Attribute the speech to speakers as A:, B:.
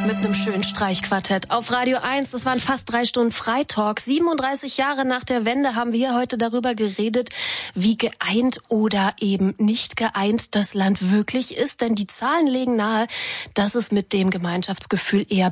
A: mit einem schönen Streichquartett auf Radio 1. Das waren fast 3 Stunden Freitalk. 37 Jahre nach der Wende haben wir heute darüber geredet, wie geeint oder eben nicht geeint das Land wirklich ist. Denn die Zahlen legen nahe, dass es mit dem Gemeinschaftsgefühl eher